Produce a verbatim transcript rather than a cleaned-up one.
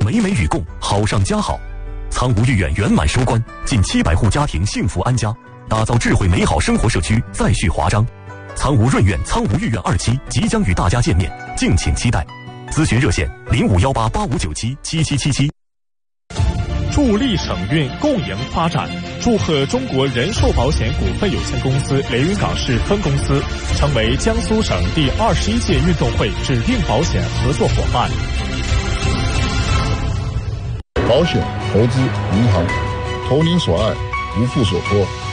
美美与共，好上加好。苍梧御苑圆满收官，近七百户家庭幸福安家，打造智慧美好生活社区再续华章。苍梧润苑苍梧御苑二期即将与大家见面，敬请期待。咨询热线零五幺八八五九七七七七七。 助力省运共赢发展，祝贺中国人寿保险股份有限公司连云港市分公司成为江苏省第二十一届运动会指定保险合作伙伴。 保险、投资、银行，投您所爱，无负所托。